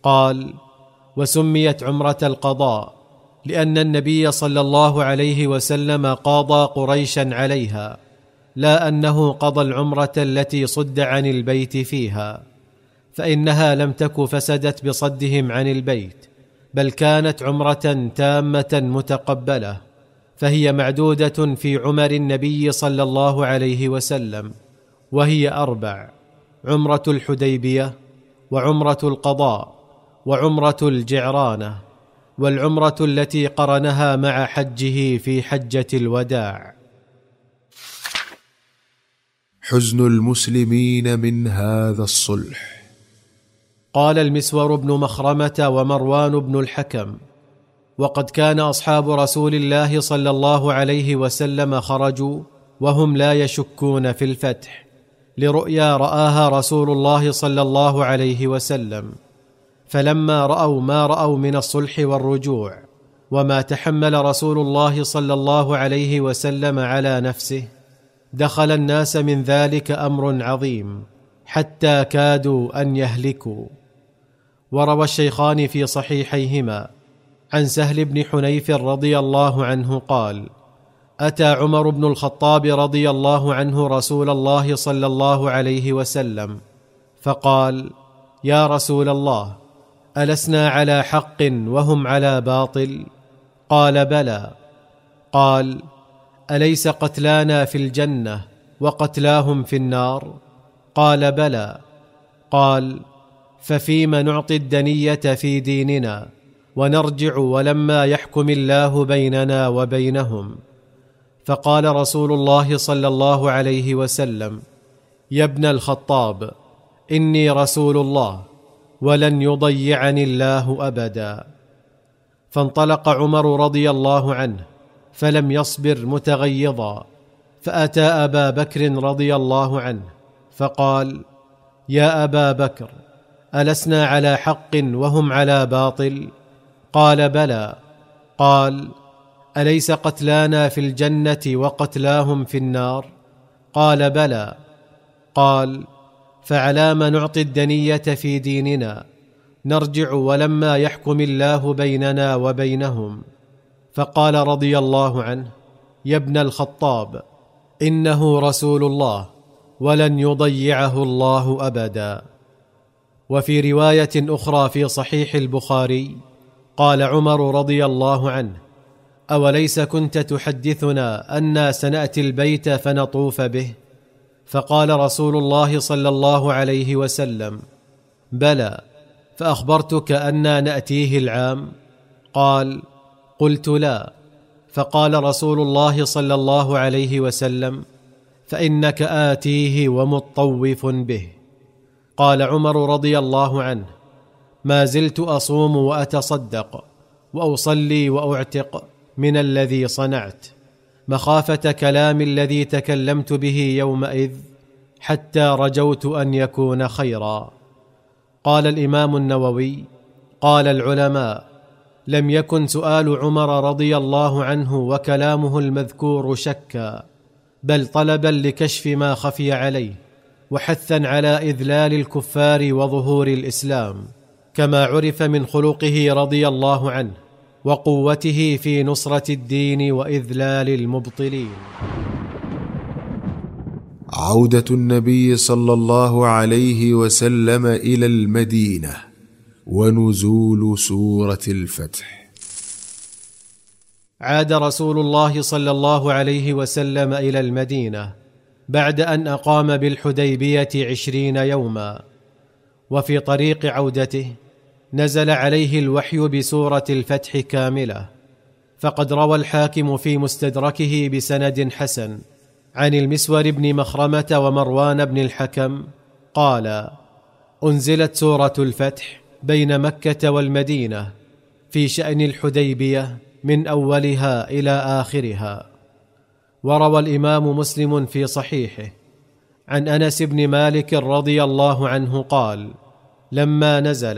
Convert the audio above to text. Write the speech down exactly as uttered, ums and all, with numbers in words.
قال: وسميت عمرة القضاء لأن النبي صلى الله عليه وسلم قاضى قريشا عليها، لا أنه قضى العمرة التي صد عن البيت فيها، فإنها لم تك فسدت بصدهم عن البيت، بل كانت عمرة تامة متقبلة، فهي معدودة في عمر النبي صلى الله عليه وسلم، وهي أربع: عمرة الحديبية، وعمرة القضاء، وعمرة الجعرانة، والعمرة التي قرنها مع حجه في حجة الوداع. حزن المسلمين من هذا الصلح. قال المسور بن مخرمة ومروان بن الحكم: وقد كان أصحاب رسول الله صلى الله عليه وسلم خرجوا وهم لا يشكون في الفتح، لرؤيا رآها رسول الله صلى الله عليه وسلم، فلما رأوا ما رأوا من الصلح والرجوع وما تحمل رسول الله صلى الله عليه وسلم على نفسه، دخل الناس من ذلك أمر عظيم حتى كادوا أن يهلكوا. وروى الشيخان في صحيحيهما عن سهل بن حنيف رضي الله عنه قال: أتى عمر بن الخطاب رضي الله عنه رسول الله صلى الله عليه وسلم فقال: يا رسول الله، ألسنا على حق وهم على باطل؟ قال: بلى. قال: أليس قتلانا في الجنة وقتلاهم في النار؟ قال: بلى. قال: ففيم نعطي الدنية في ديننا ونرجع ولما يحكم الله بيننا وبينهم؟ فقال رسول الله صلى الله عليه وسلم: يا ابن الخطاب، إني رسول الله ولن يضيعني الله أبدا. فانطلق عمر رضي الله عنه فلم يصبر متغيظا، فأتى أبا بكر رضي الله عنه فقال: يا أبا بكر، ألسنا على حق وهم على باطل؟ قال: بلى. قال: أليس قتلانا في الجنة وقتلاهم في النار؟ قال: بلى. قال: فعلام نعطي الدنية في ديننا نرجع ولما يحكم الله بيننا وبينهم؟ فقال رضي الله عنه: يا ابن الخطاب، إنه رسول الله ولن يضيعه الله أبدا. وفي رواية أخرى في صحيح البخاري قال عمر رضي الله عنه: أوليس كنت تحدثنا أنا سنأتي البيت فنطوف به؟ فقال رسول الله صلى الله عليه وسلم: بلى، فأخبرتك أنا نأتيه العام؟ قال: قلت لا. فقال رسول الله صلى الله عليه وسلم: فإنك آتيه ومطوف به. قال عمر رضي الله عنه: ما زلت أصوم وأتصدق وأصلي وأعتق من الذي صنعت، مخافة كلام الذي تكلمت به يومئذ، حتى رجوت أن يكون خيرا. قال الإمام النووي: قال العلماء: لم يكن سؤال عمر رضي الله عنه وكلامه المذكور شكا، بل طلبا لكشف ما خفي عليه، وحثا على إذلال الكفار وظهور الإسلام، كما عرف من خلقه رضي الله عنه وقوته في نصرة الدين وإذلال المبطلين. عودة النبي صلى الله عليه وسلم إلى المدينة ونزول سورة الفتح. عاد رسول الله صلى الله عليه وسلم إلى المدينة بعد أن أقام بالحديبية عشرين يوما، وفي طريق عودته نزل عليه الوحي بسورة الفتح كاملة. فقد روى الحاكم في مستدركه بسند حسن عن المسور بن مخرمة ومروان بن الحكم قال: أنزلت سورة الفتح بين مكة والمدينة في شأن الحديبية من أولها إلى آخرها. وروى الإمام مسلم في صحيحه عن أنس بن مالك رضي الله عنه قال: لما نزل